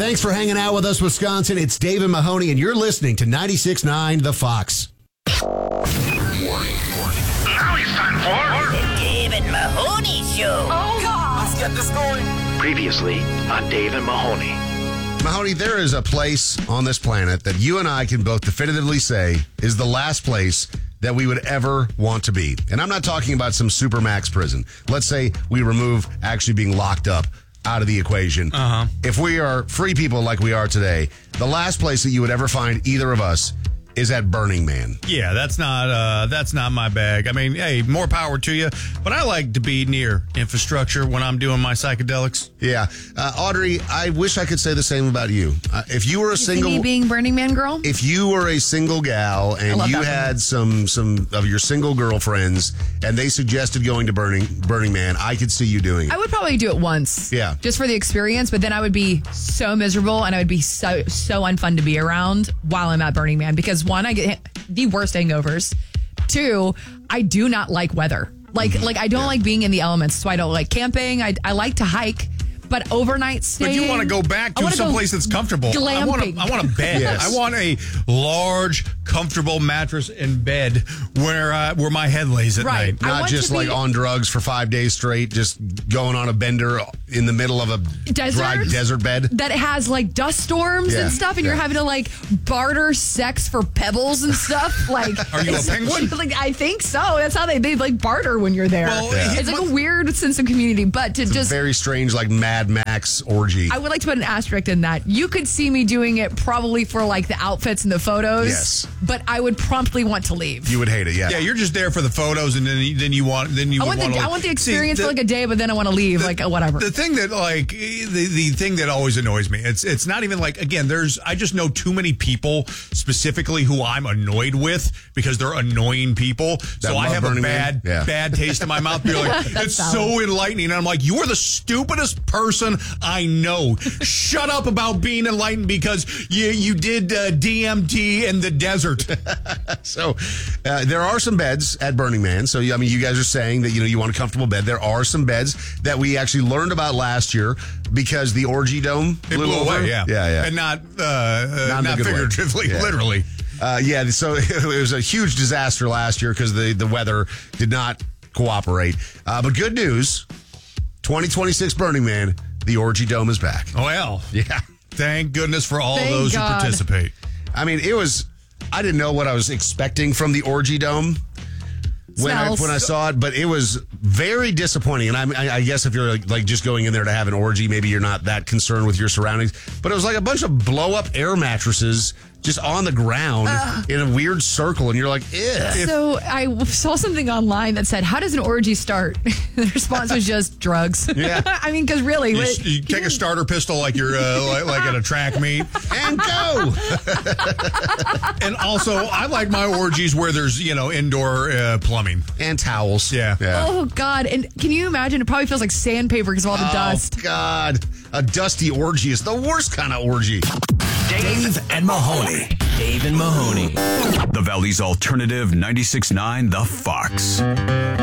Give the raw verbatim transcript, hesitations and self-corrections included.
Thanks for hanging out with us, Wisconsin. It's Dave and Mahoney, and you're listening to ninety-six point nine The Fox. Warning, warning. Now it's time for The Dave and Mahoney Show. Oh, God. Let's get this going. Previously on Dave and Mahoney. Mahoney, there is a place on this planet that you and I can both definitively say is the last place that we would ever want to be. And I'm not talking about some supermax prison. Let's say we remove actually being locked up out of the equation. Uh-huh. If we are free people like we are today, the last place that you would ever find either of us is at Burning Man. Yeah, that's not uh, that's not my bag. I mean, hey, more power to you, but I like to be near infrastructure when I'm doing my psychedelics. Yeah. Uh, Audrey, I wish I could say the same about you. Uh, if you were a You single... see me being Burning Man girl? If you were a single gal and love you that had some some of your single girlfriends and they suggested going to Burning Burning Man, I could see you doing it. I would probably do it once. Yeah. Just for the experience, but then I would be so miserable and I would be so so unfun to be around while I'm at Burning Man because one, I get the worst hangovers. Two, I do not like weather. Like Mm-hmm. like I don't Yeah. like being in the elements, so I don't like camping. I I like to hike. But overnight staying. But you want to go back I to wanna go someplace that's comfortable. I want, a, glamping. I want a bed. Yes. I want a large, comfortable mattress and bed where uh, where my head lays at Right. night. I Not want just to like be- on drugs for five days straight, just going on a bender in the middle of a Desert? dry desert bed. That has like dust storms Yeah, and stuff, and you're yeah. having to like barter sex for pebbles and stuff. Like, Are you a it's- penguin? Like, I think so. That's how they they like barter when you're there. Well, Yeah. It's like a weird sense of community, but to just. Very strange, like Mad Max orgy. I would like to put an asterisk in that. You could see me doing it probably for like the outfits and the photos. Yes. But I would promptly want to leave. You would hate it, yeah. Yeah, you're just there for the photos, and then you, then you want then you I would want the want I want the experience for like a day, but then I want to leave. like whatever. The thing that like the the thing that always annoys me, it's it's not even like again, there's I just know too many people specifically who I'm annoyed with because they're annoying people. so I love have a Burning Man? bad Yeah. bad taste in my mouth. You're like, it's valid. so enlightening. And I'm like, you are the stupidest person I know. Shut up about being enlightened because you you did uh, D M T in the desert. So uh, there are some beds at Burning Man. So, I mean, you guys are saying that, you know, you want a comfortable bed. There are some beds that we actually learned about last year because the Orgy Dome It blew, blew over. away, yeah, Yeah, yeah. and not uh, uh, Not in not, a good way. figuratively, Yeah. literally. Uh, yeah, so it was a huge disaster last year because the, the weather did not cooperate. Uh, but good news, twenty twenty-six Burning Man, the Orgy Dome is back. Well, Yeah. thank goodness for all Thank those God. who participate. I mean, it was, I didn't know what I was expecting from the Orgy Dome when I, Smells. when I saw it, but it was very disappointing. And I, I, I guess if you're like, like just going in there to have an orgy, maybe you're not that concerned with your surroundings. But it was like a bunch of blow up air mattresses just on the ground in a weird circle. And you're like, ew. So I saw something online that said, "How does an orgy start?" The response was just drugs. Yeah. I mean, because really, You, what- you take a starter pistol like you're uh, like, like at a track meet. And go. And also, I like my orgies where there's, you know, indoor uh, plumbing. And towels. Yeah. Yeah. oh God! And can you imagine? It probably feels like sandpaper because of all the dust. Oh, God. A dusty orgy is the worst kind of orgy. Dave and Mahoney. Dave and Mahoney. The Valley's alternative ninety-six point nine The Fox.